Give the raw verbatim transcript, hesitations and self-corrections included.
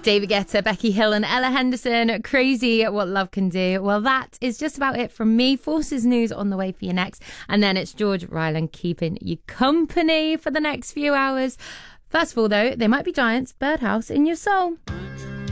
David Guetta, Becky Hill and Ella Henderson, Crazy What Love Can Do. Well, that is just about it from me. Forces news on the way for you next. And then it's George Ryland keeping you company for the next few hours. First of all, though, they might be giants, Birdhouse in your soul.